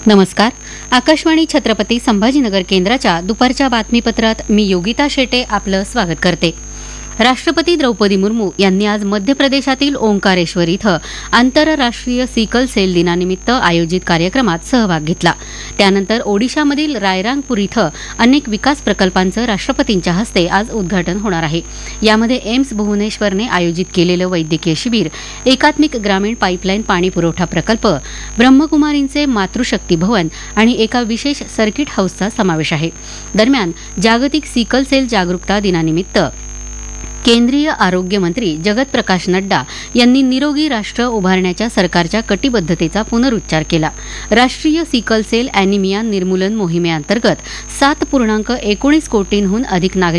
नमस्कार. आकाशवाणी छत्रपती संभाजीनगर केंद्राच्या दुपारच्या बातमीपत्रात मी योगिता शेटे आपलं स्वागत करते. राष्ट्रपती द्रौपदी मुर्मू यांनी आज मध्य प्रदेशातील ओंकारेश्वर इथं आंतरराष्ट्रीय सिकल सेल दिनानिमित्त आयोजित कार्यक्रमात सहभाग घेतला. त्यानंतर ओडिशामधील रायरांगपूर इथं अनेक विकास प्रकल्पांचं राष्ट्रपतींच्या हस्ते आज उद्घाटन होणार आहे. यामध्ये एम्स भुवनेश्वरने आयोजित केलेलं वैद्यकीय शिबिर, एकात्मिक ग्रामीण पाईपलाईन पाणी पुरवठा प्रकल्प, ब्रह्मकुमारींचे मातृशक्ती भवन आणि एका विशेष सर्किट हाऊसचा समावेश आहे. दरम्यान जागतिक सिकल सेल जागरूकता दिनानिमित्त केंद्रीय आरोग्य मंत्री जगत प्रकाश नड्डा यांनी निरोगी राष्ट्र उभारण्याच्या सरकारच्या कटिबद्धतेचा पुनरुच्चार केला. राष्ट्रीय सिकल सेल अॅनिमिया निर्मूलन मोहिमेअंतर्गत 7.19 कोटींहून अधिक नागरिक